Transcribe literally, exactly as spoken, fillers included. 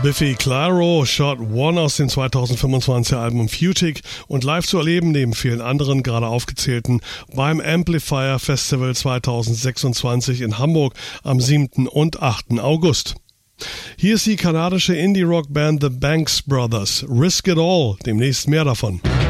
Biffy Clyro, Shot One aus dem zweitausendfünfundzwanziger Album Futic und live zu erleben, neben vielen anderen gerade aufgezählten, beim Amplifier Festival zweitausendsechsundzwanzig in Hamburg am siebten und achten August. Hier ist die kanadische Indie-Rock-Band The Banks Brothers. Risk It All, demnächst mehr davon.